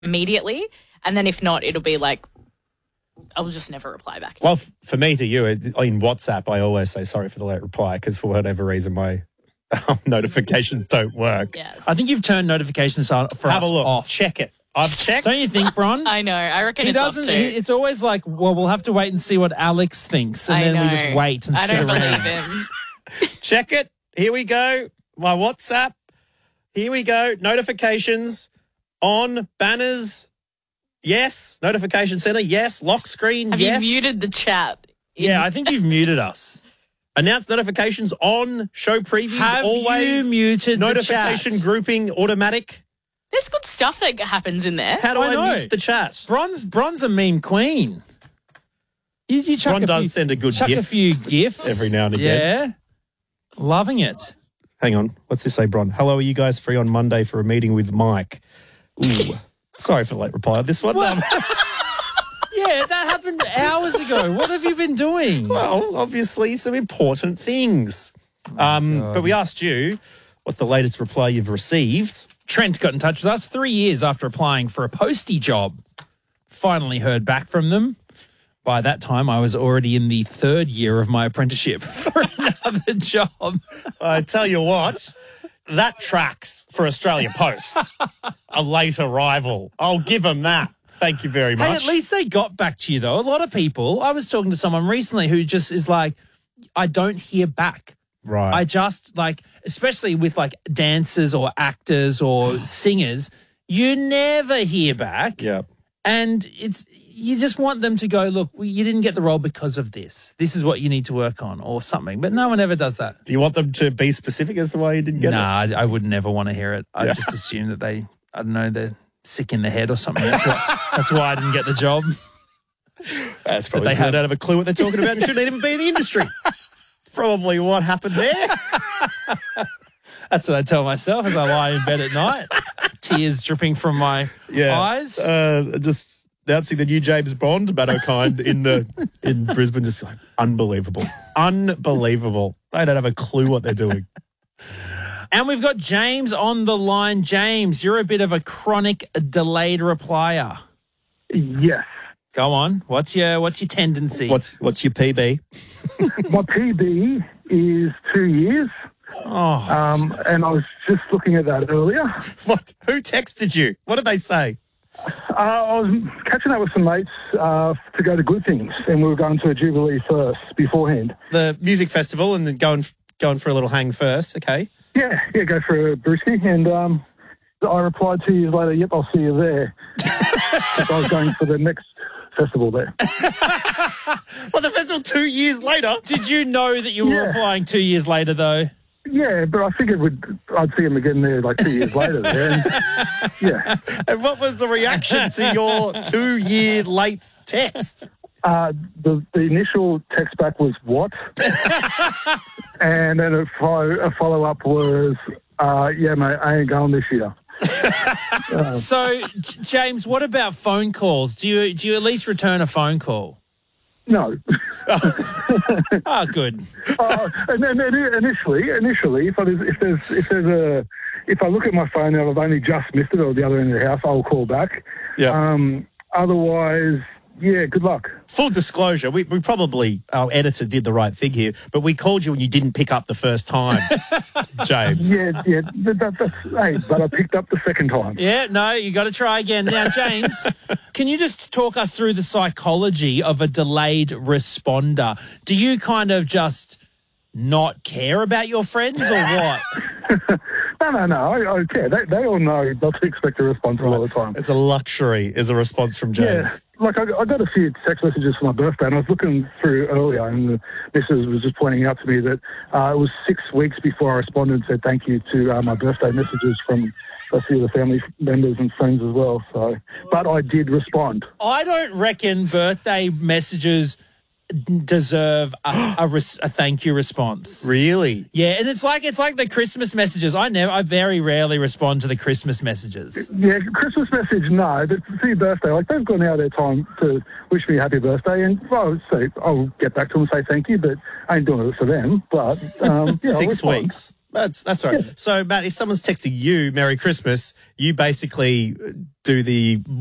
immediately. And then if not, it'll be like, I'll just never reply back. Well, for me to you, in WhatsApp, I always say sorry for the late reply because for whatever reason, my notifications don't work. Yes. I think you've turned notifications for Have us a look. off. Check it. I've checked. Don't you think, Bron? I know. I reckon He it's off doesn't. too. It's always like, well, we'll have to wait and see what Alex thinks, and then we just wait and I sit don't around. believe him. Check it. Here we go. My WhatsApp. Here we go. Notifications on. Banners. Yes. Notification center. Yes. Lock screen. Have yes. you muted the chat? Yeah, I think you've muted us. Announce notifications on. Show previews. Have always. you muted Notification the chat? grouping automatic. There's good stuff that happens in there. How do I I, know. mute the chat? Bron's a meme queen. You chuck Bron a does few, send a good chuck gif a few gifs every now and again. Yeah, loving it. Hang on. What's this say, Bron? Hello, are you guys free on Monday for a meeting with Mike? Ooh. Sorry for the late reply on this one. Yeah, that happened hours ago. What have you been doing? Well, obviously some important things. But we asked you, what's the latest reply you've received? Trent got in touch with us 3 years after applying for a postie job. Finally heard back from them. By that time, I was already in the third year of my apprenticeship for another job. I tell you what, that tracks for Australia Post. A late arrival. I'll give them that. Thank you very much. Hey, at least they got back to you, though. A lot of people, I was talking to someone recently who just is like, I don't hear back. Right. I just like, especially with like dancers or actors or singers, you never hear back. Yeah. And you just want them to go, look, you didn't get the role because of this. This is what you need to work on or something. But no one ever does that. Do you want them to be specific as to why you didn't get it? Nah, I would never want to hear it. I just assume that I don't know, they're sick in the head or something. That's why I didn't get the job. That's probably because they don't have a clue what they're talking about and shouldn't even be in the industry. Probably what happened there. That's what I tell myself as I lie in bed at night. Tears dripping from my eyes. Just announcing the new James Bond, Mankind, in Brisbane. Just like, unbelievable. Unbelievable. They don't have a clue what they're doing. And we've got James on the line. James, you're a bit of a chronic delayed replier. Yes. Go on. What's your tendency? What's your PB? My PB is 2 years. Oh, and I was just looking at that earlier. What? Who texted you? What did they say? I was catching up with some mates to go to Good Things, and we were going to a Jubilee first beforehand. The music festival, and then going for a little hang first. Okay. Yeah, go for a brewski, and I replied 2 years later, yep, I'll see you there. Because I was going for the next festival there. Well, the festival 2 years later. did you know that you were applying 2 years later, though? Yeah, but I figured I'd see him again there like 2 years later. There. And, yeah. And what was the reaction to your 2 year late text? The initial text back was, what? And then a follow-up was, yeah, mate, I ain't going this year. So, James, what about phone calls? Do you at least return a phone call? No. Oh, good. And then initially, if I look at my phone and I've only just missed it or the other end of the house, I'll call back. Yeah. Otherwise, yeah, good luck. Full disclosure, we probably, our editor did the right thing here, but we called you and you didn't pick up the first time, James. Yeah, but I picked up the second time. Yeah, no, you got to try again. Now, James, can you just talk us through the psychology of a delayed responder? Do you kind of just not care about your friends or what? No. I care. They all know not to expect a response all the time. It's a luxury, is a response from James. Yeah, like I got a few text messages for my birthday, and I was looking through earlier, and the missus was just pointing out to me that it was 6 weeks before I responded and said thank you to my birthday messages from a few of the family members and friends as well. So, but I did respond. I don't reckon birthday messages deserve a thank you response. Really? Yeah, and it's like the Christmas messages. I very rarely respond to the Christmas messages. Yeah, Christmas message, no. But for your birthday, like they've gone out of their time to wish me a happy birthday, and I'll get back to them and say thank you, but I ain't doing it for them. But 6 weeks. That's all right. So, Matt, if someone's texting you Merry Christmas, you basically do the